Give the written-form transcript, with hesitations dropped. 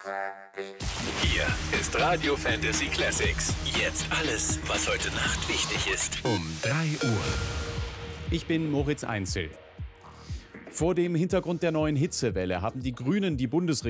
Hier ist Radio Fantasy Classics. Jetzt alles, was heute Nacht wichtig ist. Um 3 Uhr. Ich bin Moritz Einzel. Vor dem Hintergrund der neuen Hitzewelle haben die Grünen die Bundesregierung